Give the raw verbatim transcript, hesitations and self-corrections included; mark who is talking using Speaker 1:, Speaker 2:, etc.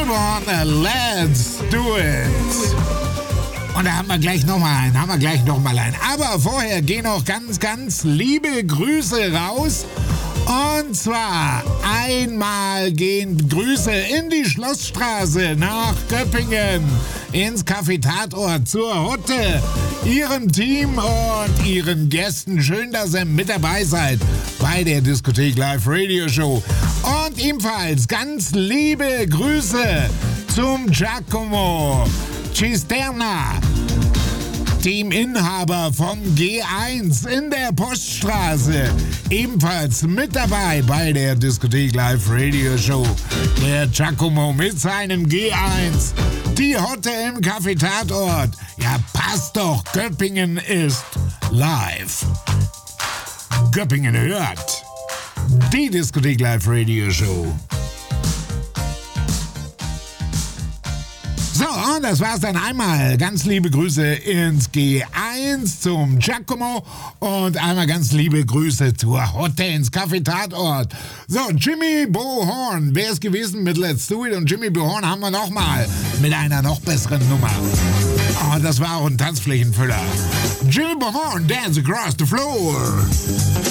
Speaker 1: Come on, let's do it. Und da haben wir gleich nochmal einen, haben wir gleich nochmal einen. Aber vorher gehen noch ganz, ganz liebe Grüße raus. Und zwar einmal gehen Grüße in die Schlossstraße nach Göppingen, ins Café Tatort, zur Hutte, ihrem Team und ihren Gästen. Schön, dass ihr mit dabei seid bei der Diskothek Live Radio Show. Und ebenfalls ganz liebe Grüße zum Giacomo Cisterna, Teaminhaber vom G eins in der Poststraße, ebenfalls mit dabei bei der Diskothek Live Radio Show. Der Giacomo mit seinem G eins, die Hotte im Café Tatort. Ja, passt doch, Göppingen ist live. Göppingen hört die Diskothek Live Radio Show. So, und das war's dann einmal. Ganz liebe Grüße ins G eins zum Giacomo und einmal ganz liebe Grüße zur Hotte ins Café Tatort. So, Jimmy Bohorn, wer ist gewesen mit Let's Do It? Und Jimmy Bohorn haben wir nochmal mit einer noch besseren Nummer. Oh, das war auch ein Tanzflächenfüller. Jimmy Bohorn, Dance Across the Floor.